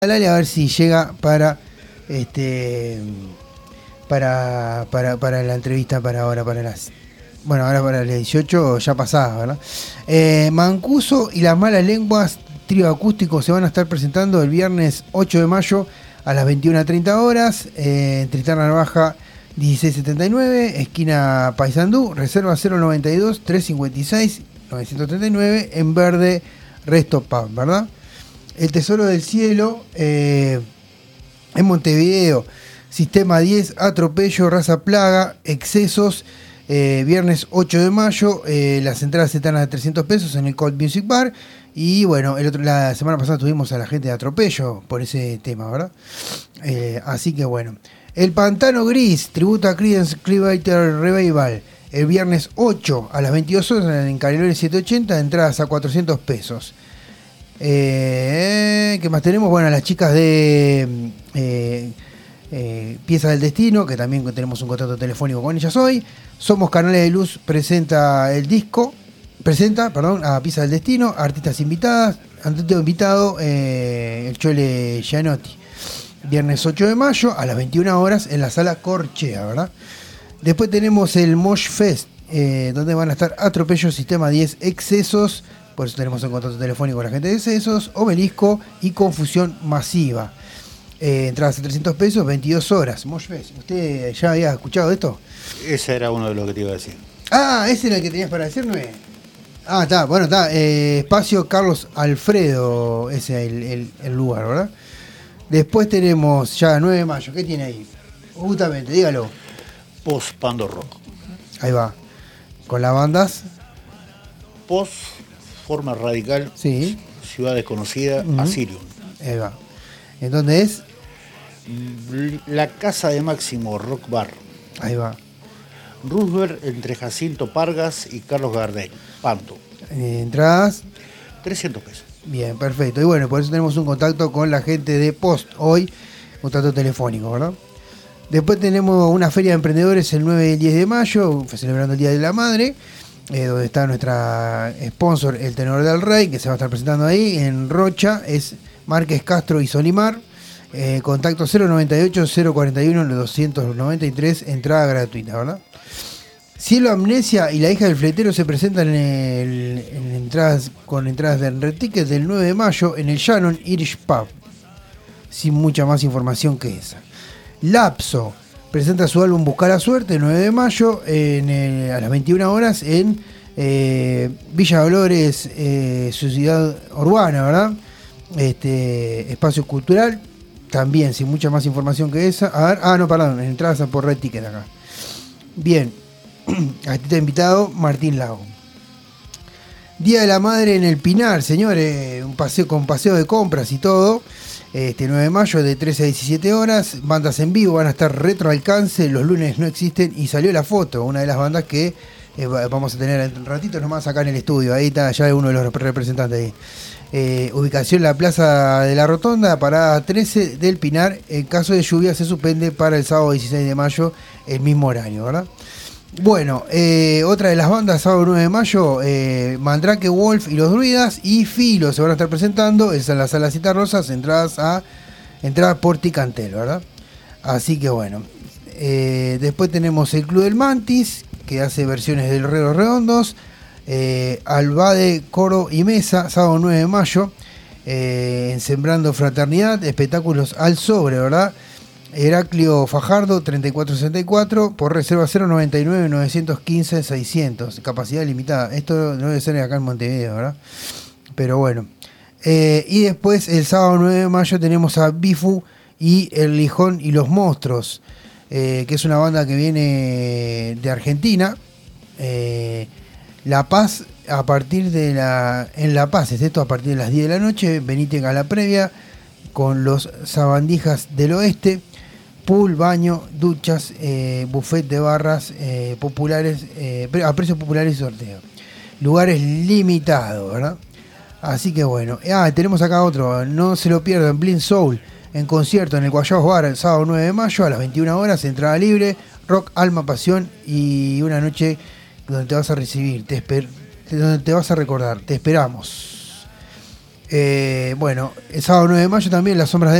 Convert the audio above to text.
Lali a ver si llega para para la entrevista para ahora, ahora para las 18 ya pasada, ¿verdad? Mancuso y las malas lenguas, trío acústico, se van a estar presentando el viernes 8 de mayo a las 21:30 horas, en Tristán Narvaja 1679, esquina Paysandú, reserva 092 356 939, en verde Resto Pub, ¿verdad? El Tesoro del Cielo, en Montevideo, Sistema 10, Atropello, Raza Plaga, Excesos, viernes 8 de mayo, las entradas están a 300 pesos en el Cold Music Bar. Y bueno, la semana pasada tuvimos a la gente de Atropello por ese tema, ¿verdad? Así que bueno. El Pantano Gris, tributo a Creedence Clearwater Revival, el viernes 8 a las 22 horas en Canelones 780, entradas a 400 pesos. ¿Qué más tenemos? Bueno, las chicas de Piezas del Destino, que también tenemos un contacto telefónico con ellas hoy. Somos Canales de Luz presenta a Piezas del Destino, artistas invitadas, ante invitado el Chole Gianotti. Viernes 8 de mayo a las 21 horas en la sala Corchea, ¿verdad? Después tenemos el Mosh Fest, donde van a estar Atropello, Sistema 10, Excesos, por eso tenemos un contacto telefónico con la gente de Excesos, Obelisco y Confusión Masiva. Entradas a 300 pesos, 22 horas. Mosh Fest, ¿usted ya había escuchado de esto? Ese era uno de los que te iba a decir. Ah, ¿ese era el que tenías para decirme? Ah, está, bueno, está. Espacio Carlos Alfredo, ese es el lugar, ¿verdad? Después tenemos ya 9 de mayo, ¿qué tiene ahí? Justamente, dígalo. Post Pando Rock. Ahí va. Con las bandas. Post, Forma Radical, sí. Ciudad Desconocida, Asylum. Ahí va. ¿En dónde es? La Casa de Máximo Rock Bar. Ahí va. Roosevelt entre Jacinto Pargas y Carlos Gardel. Panto. Entradas. 300 pesos. Bien, perfecto. Y bueno, por eso tenemos un contacto con la gente de Post hoy, contacto telefónico, ¿verdad? Después tenemos una feria de emprendedores el 9 y el 10 de mayo, celebrando el Día de la Madre, donde está nuestra sponsor, el Tenor del Rey, que se va a estar presentando ahí en Rocha, es Márquez Castro y Solimar. Contacto 098-041-293, entrada gratuita, ¿verdad? Cielo Amnesia y La Hija del Fletero se presentan con entradas de Red Ticket del 9 de mayo en el Shannon Irish Pub, sin mucha más información que esa. Lapso presenta su álbum Buscar la Suerte el 9 de mayo a las 21 horas en Villa Dolores, su ciudad urbana, ¿verdad? Espacio cultural, también sin mucha más información que esa. A ver, entradas por Red Ticket acá. Bien. Aquí está invitado Martín Lago. Día de la Madre en el Pinar, señores, un paseo con paseo de compras y todo. 9 de mayo de 13 a 17 horas, bandas en vivo, van a estar Retro Alcance, Los Lunes No Existen, y salió la foto, una de las bandas que vamos a tener un ratito nomás acá en el estudio. Ahí está ya uno de los representantes ahí. Ubicación la Plaza de la Rotonda, parada 13 del Pinar. En caso de lluvia se suspende para el sábado 16 de mayo, el mismo horario, ¿verdad? Bueno, otra de las bandas, sábado 9 de mayo, Mandrake Wolf y los Druidas y Filo se van a estar presentando en la Sala Cita Rosas, entradas por Ticantel, ¿verdad? Así que bueno, después tenemos el Club del Mantis, que hace versiones del Los Redondos, Albade, Coro y Mesa, sábado 9 de mayo, en Sembrando Fraternidad, espectáculos al sobre, ¿verdad? Heraclio Fajardo 3464, por reserva 099 915 600, capacidad limitada. Esto no debe ser acá en Montevideo, ¿verdad? Pero bueno. Y después el sábado 9 de mayo tenemos a Bifu y El Lijón y los Monstruos, que es una banda que viene de Argentina. La Paz, en La Paz, es esto, a partir de las 10 de la noche, venite a la previa con los Sabandijas del Oeste. Pool, baño, duchas, buffet de barras populares, a precios populares y sorteo. Lugares limitados, ¿verdad? Así que bueno. Tenemos acá otro, no se lo pierdan, Blind Soul, en concierto en el Guayabos Bar el sábado 9 de mayo a las 21 horas, entrada libre, rock, alma, pasión y una noche donde te vas a recibir, donde te vas a recordar. Te esperamos. Bueno, el sábado 9 de mayo también, Las Sombras de